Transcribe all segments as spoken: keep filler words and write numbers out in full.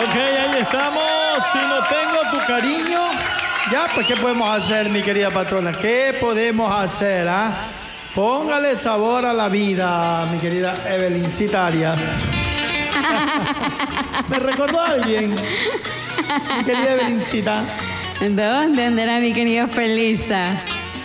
Ok, ahí estamos. Si no tengo tu cariño, ya, pues, ¿qué podemos hacer, mi querida patrona? ¿Qué podemos hacer, ah? Póngale sabor a la vida, mi querida Evelincita Arias. ¿Me recordó a alguien? Mi querida Evelincita. ¿Dónde andará mi querida Felisa?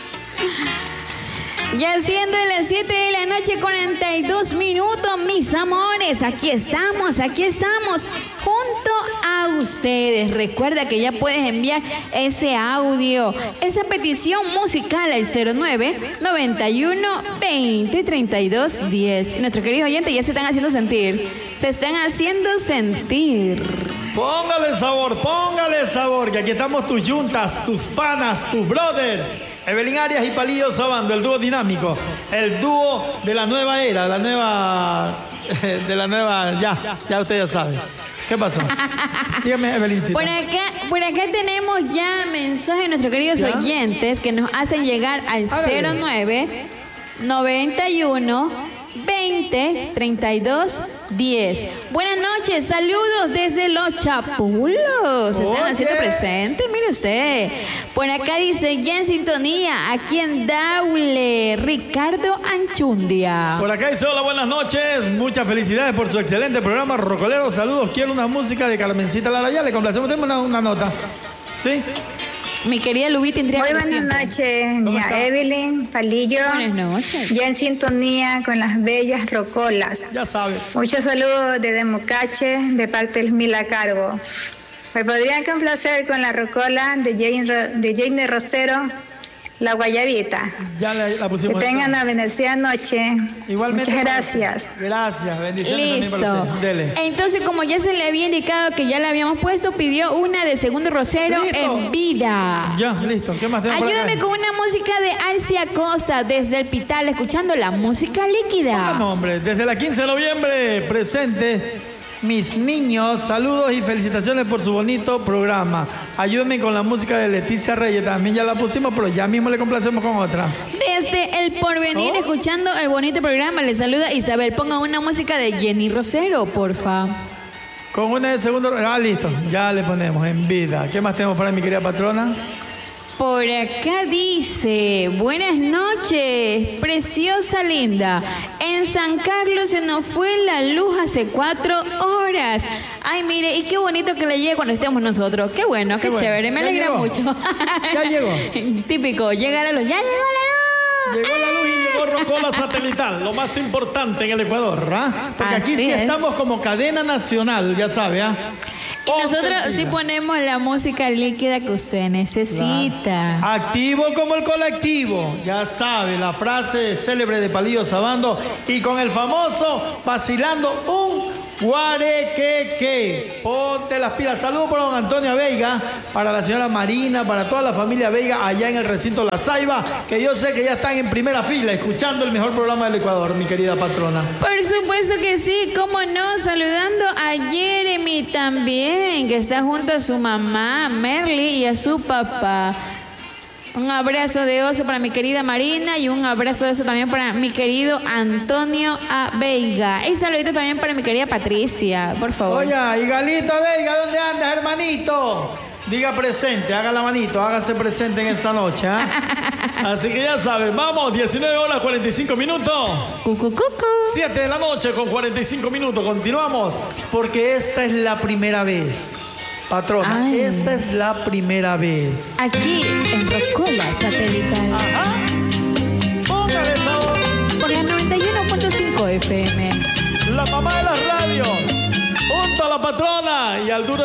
Ya siendo las siete de la noche, cuarenta y dos minutos, mis amores. Aquí estamos, aquí estamos, junto a ustedes. Recuerda que ya puedes enviar ese audio, esa petición musical al cero nueve, noventa y uno, veinte, treinta y dos, diez. Nuestros queridos oyentes ya se están haciendo sentir. Se están haciendo sentir. Póngale sabor, póngale sabor, que aquí estamos tus yuntas, tus panas, tus brothers. Evelyn Arias y Palillo Sabando, el dúo dinámico, el dúo de la nueva era, la nueva, de la nueva, ya, ya usted ya sabe. ¿Qué pasó? Dígame, Evelincita. Por acá, por acá tenemos ya mensajes de nuestros queridos ¿Ya? oyentes que nos hacen llegar al cero nueve, noventa y uno, veinte, treinta y dos, diez. Buenas noches, saludos desde Los Chapulos. Se están haciendo presentes, mire usted. Por acá dice, ya en sintonía, aquí en Daule, Ricardo Anchundia. Por acá dice, hola, buenas noches. Muchas felicidades por su excelente programa, Rocolero. Saludos, quiero una música de Carmencita Lara. Ya le complacemos, tenemos una, una nota. ¿Sí? Mi querida Lubi tendría Muy buenas noches, ya Evelyn, Palillo. Buenas noches. Ya en sintonía con las bellas rocolas. Ya sabes. Muchos saludos desde Mocache, de parte del Mila Cargo. Me podrían complacer con la rocola de Jane, de Jane Rosero, La Guayabita. Ya la, la pusimos. Que tengan una bendecida noche. Igualmente. Muchas gracias. Gracias, bendiciones. Listo. Entonces, como ya se le había indicado que ya la habíamos puesto, pidió una de Segundo Rosero ¿Listo? En vida. Ya, listo. ¿Qué más tenemos? Ayúdame con una música de Alcia Costa desde el Pital, escuchando la música líquida. No, hombre, desde la quince de noviembre, presente. Mis niños, saludos y felicitaciones por su bonito programa. Ayúdenme con la música de Leticia Reyes. También ya la pusimos, pero ya mismo le complacemos con otra. Desde El Porvenir, oh. escuchando el bonito programa, le saluda Isabel. Ponga una música de Jenny Rosero, porfa. Con una de segundo... Ah, listo. Ya le ponemos en vida. ¿Qué más tenemos para mi querida patrona? Por acá dice, buenas noches, preciosa linda. En San Carlos se nos fue la luz hace cuatro horas. Ay, mire, y qué bonito que le llegue cuando estemos nosotros. Qué bueno, qué, qué bueno. Chévere, me alegra llegó? mucho. Ya llegó. Típico, llega la luz, ya llegó la luz. Llegó la luz y llegó Rocola Satelital, lo más importante en el Ecuador, ¿ah? Porque Así aquí sí es. estamos como cadena nacional, ya sabe, ¿ah? Y nosotros sí ponemos la música líquida que usted necesita. Claro. Activo como el colectivo. Ya sabe, la frase célebre de Palillo Sabando. Y con el famoso vacilando un guarequeque. Ponte las pilas. Saludos para don Antonio Veiga, para la señora Marina, para toda la familia Veiga allá en el recinto La Ceiba, que yo sé que ya están en primera fila escuchando el mejor programa del Ecuador, mi querida patrona. Por supuesto que sí, cómo no, saludando a Jeremy también, que está junto a su mamá, Merly, y a su papá. Un abrazo de oso para mi querida Marina y un abrazo de oso también para mi querido Antonio A. Veiga. Y saludito también para mi querida Patricia, por favor. Oye, y Galito Veiga, ¿dónde andas, hermanito? Diga presente, haga la manito, hágase presente en esta noche, ¿eh? Así que ya saben, vamos, diecinueve horas cuarenta y cinco minutos. Cucu, cucu. siete de la noche con cuarenta y cinco minutos. Continuamos, porque esta es la primera vez. Patrona, Ay. esta es la primera vez. Aquí en Rocola Satelital. Ajá. Póngale sabor. Por la noventa y uno punto cinco F M. La mamá de las radios. Junto a la patrona y al duro